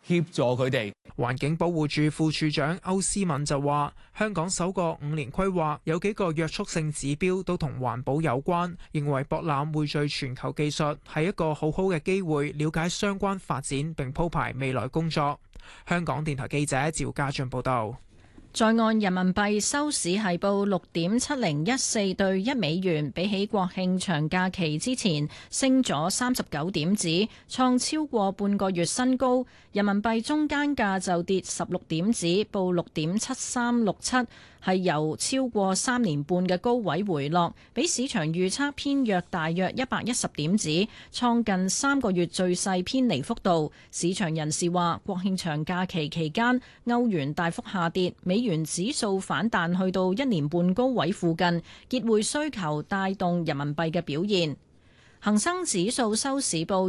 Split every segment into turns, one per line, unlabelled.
協助佢哋。
環境保護署副署長歐思敏就話，香港首個5年規劃有幾個約束性指標都同環保有關，認為博覽匯聚全球技術係一個好好嘅機會，了解相關發展並鋪排未來工作。香港電台記者趙家俊報道。
在岸人民幣收市係報6.7014對1美元，比起國慶長假期之前升咗39點子，創超過半個月新高。人民幣中間價就跌16點子，報6.7367，係由超過3年半嘅高位回落，比市場預測偏弱大約110點子，創近3個月最細偏離幅度。市場人士話，國慶長假期期間歐元大幅下跌，美元指數反彈去到1年半高位附近，結匯需求帶動人民幣嘅表現。恒生指數收市報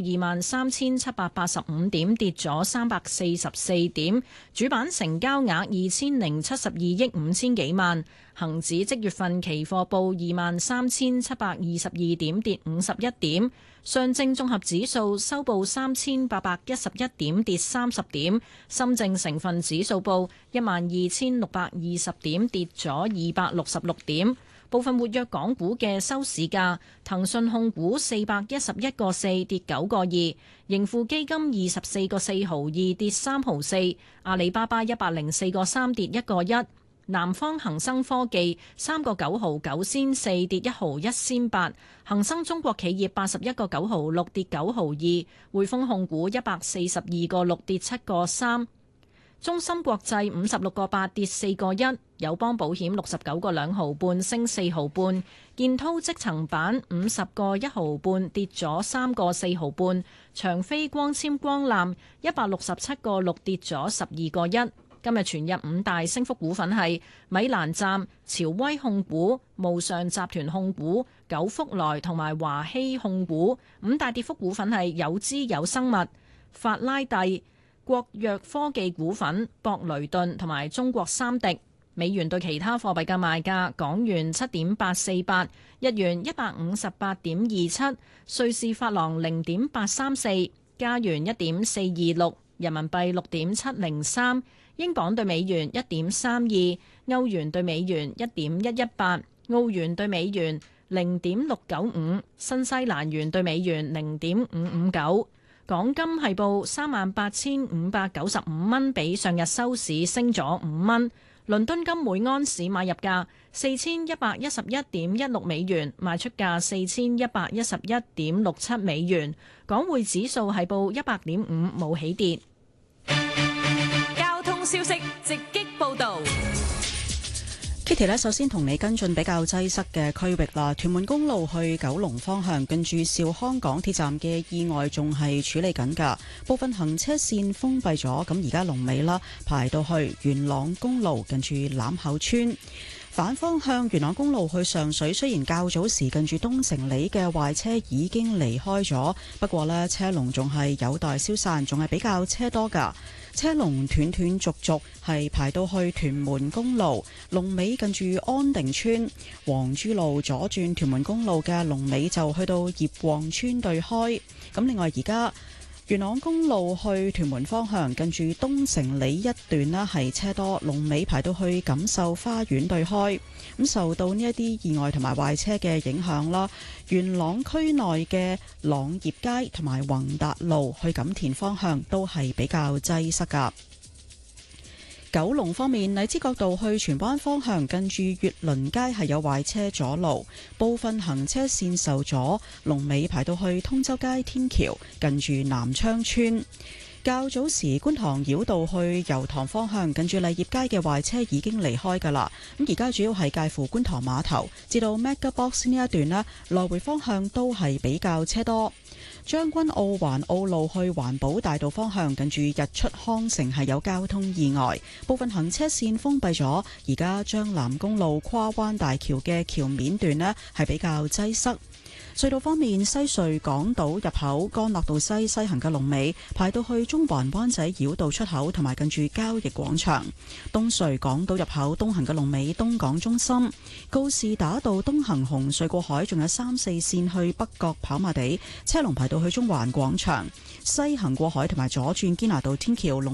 23,785點，跌咗344點，主板成交額2072億5千幾萬。恒指即月份期貨報23,722點，跌51點。上證綜合指數收報3811點，跌30點。深證成分指數報12,620點，跌咗266點。部分活躍港股嘅收市價：騰訊控股411個4跌9個2，盈富基金24個4毫2跌3毫4，阿里巴巴104個3跌1個1，南方恒生科技3個9毫9仙4跌1毫1仙8，恒生中國企業81個9毫6跌9毫2，匯豐控股142個6跌7個3。中芯國際56個8跌4個1，友邦保險69個2毫半升4毫半，建滔積層板50個1毫半跌咗3個4毫半，長飛光纖光纜167個6跌咗12個1。今日全日5大升幅股份係米蘭站、潮威控股、慕尚集團控股、九福來同埋華希控股。5大跌幅股份係友資有生物、法拉第、國藥科技股份、博雷頓同埋中國三迪。美元對其他貨幣嘅賣價：港元7.848，日元158.27，瑞士法郎0.834，加元1.426，人民幣6.703，英鎊對美元1.32，歐元對美元1.118，澳元對美元0.695，新西蘭元對美元0.559。港金係報38,595蚊，比上日收市升咗5蚊。倫敦金每安士買入價4111.16美元，賣出價4111.67美元。港匯指數係報100.5，冇起跌。
交通消息直擊報導。
Kitty 呢，首先同你跟進比較擠塞嘅區域啦。屯門公路去九龍方向，近住兆康港鐵站嘅意外仲係處理緊㗎，部分行車線封閉咗。咁而家龍尾啦，排到去元朗公路近住欖口村。反方向元朗公路去上水，雖然較早時近住東城里嘅壞車已經離開咗，不過呢車龍仲係有待消散，仲係比較車多㗎。車龍斷斷續續係排到去屯門公路龍尾近住安定村，黃珠路左轉屯門公路嘅龍尾就去到葉旺村對開。咁另外而家元朗公路去屯門方向近住東城里一段啦，係車多，龍尾排到去錦繡花園對開。咁受到呢一啲意外同埋壞車嘅影響啦，元朗區內嘅朗業街同埋宏達路去錦田方向都係比較擠塞噶。九龍方面，荔枝角道去荃灣方向近住月輪街係有壞車阻路，部分行車線受阻，龍尾排到去通州街天橋近住南昌村。較早時觀塘繞道去油塘方向近住麗業街嘅壞車已經離開㗎啦，咁而家主要係介乎觀塘碼頭至到 Mega Box 呢一段呢，來回方向都係比較車多。將軍澳環澳路去環保大道方向近住日出康城係有交通意外，部分行車線封閉咗，而家將藍公路跨灣大橋嘅橋面段呢係比較擠塞。隧道方面，西隧港島入口干諾道西西行嘅龍尾排到去中環灣仔繞道出口同埋近住交易廣場。東隧港島入口東行嘅龍尾東港中心。告士打道東行紅隧過海仲有3、4線去北角跑馬地，車龍排到去中環廣場。西行過海同埋左轉堅拿道天橋龍